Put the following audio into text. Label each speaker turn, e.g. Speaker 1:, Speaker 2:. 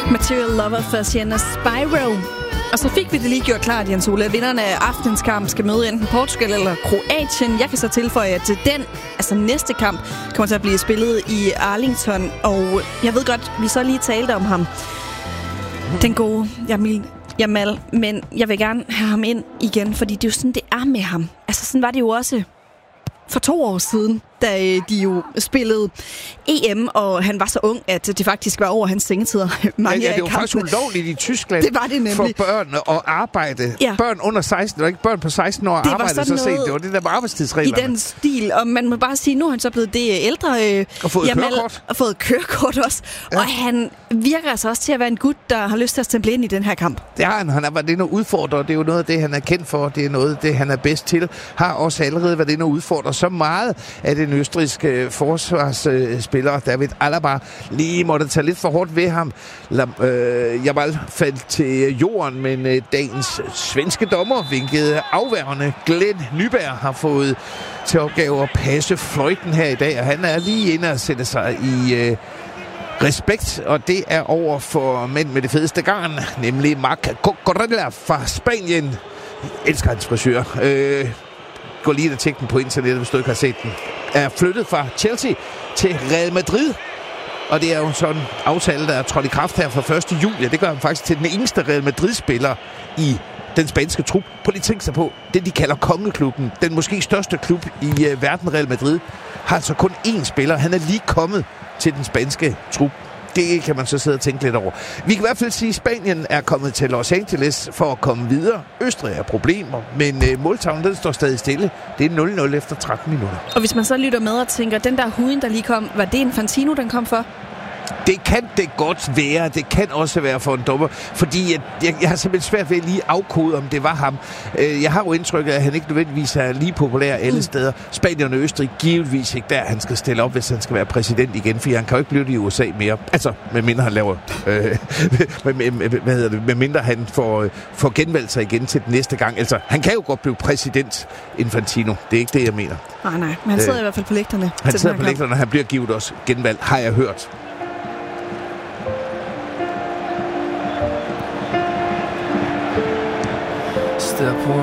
Speaker 1: Material Lover for Sienna Spyro. Og så fik vi det lige gjort klart, Jens Ole, at vinderne af aftenens kamp skal møde enten Portugal eller Kroatien. Jeg kan så tilføje, at den, altså næste kamp, kommer til at blive spillet i Arlington. Og jeg ved godt, vi så lige talte om ham. Den gode Jamal, men jeg vil gerne have ham ind igen, fordi det er jo sådan, det er med ham. Altså sådan var det jo også for 2 år siden, da de jo spillede EM, og han var så ung, at det faktisk var over hans sengetider.
Speaker 2: Ja, det var faktisk ulovligt i Tyskland
Speaker 1: det var det nemlig.
Speaker 2: For børn at arbejde. Ja. Børn under 16, og ikke børn på 16 år arbejde så sent. Det var det der med arbejdstidsreglerne.
Speaker 1: I den stil, og man må bare sige, nu er han så blevet det ældre.
Speaker 2: Og fået kørekort.
Speaker 1: Og fået kørekort også. Ja. Og han virker altså også til at være en gut, der har lyst til at stemple ind i den her kamp.
Speaker 2: Det har han. Han har været inde og udfordre. Det er jo noget af det, han er kendt for. Det er noget af det, han er bedst til. Har også allerede været inde og udfordre så meget af den østrigske forsvarsspiller David Alaba lige måtte tage lidt for hårdt ved ham. Jamal faldt til jorden, men dagens svenske dommer vinkede afværgende. Glenn Nyberg har fået til opgave at passe fløjten her i dag, og han er lige inde og sætte sig i respekt, og det er over for mænd med det fedeste garn, nemlig Marc Cucurella fra Spanien. Jeg elsker hans frisør. Gå lige og tjek den på internettet, hvis du ikke har set den. Er flyttet fra Chelsea til Real Madrid. Og det er jo sådan en aftale, der er trådt i kraft her fra 1. juli. Det gør han faktisk til den eneste Real Madrid-spiller i den spanske trup. Prøv lige at tænke sig på, det de kalder kongeklubben, den måske største klub i verden, Real Madrid, har altså kun én spiller. Han er lige kommet til den spanske trup. Det kan man så sidde og tænke lidt over. Vi kan i hvert fald sige, at Spanien er kommet til Los Angeles for at komme videre. Østrig er problemer, men måltavlen den står stadig stille. Det er 0-0 efter 13 minutter.
Speaker 1: Og hvis man så lytter med og tænker, den der huden, der lige kom, var det Infantino, den kom for?
Speaker 2: Det kan det godt være. Det kan også være for en dommer, fordi jeg har simpelthen svært ved at lige afkode, om det var ham. Jeg har jo indtrykket, at han ikke nødvendigvis er lige populær alle steder. Spanien og Østrig givetvis ikke der, han skal stille op, hvis han skal være præsident igen, for han kan jo ikke blive det i USA mere. Altså, medmindre han laver... medmindre han får genvalgt sig igen til den næste gang. Altså, han kan jo godt blive præsident, Infantino. Det er ikke det, jeg mener.
Speaker 1: Nej, men han sidder i hvert fald på lægterne.
Speaker 2: Han sidder på lægterne, og han bliver givet også genvalgt, har jeg hørt.
Speaker 3: Step one.